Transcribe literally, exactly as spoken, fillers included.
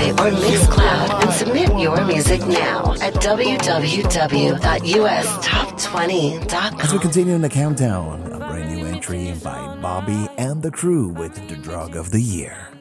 Spotify or Mixcloud and submit your music now at w w w dot u s top twenty dot com. As we continue in the countdown, a brand new entry by Bobby and the Crew with The Drug of the Year.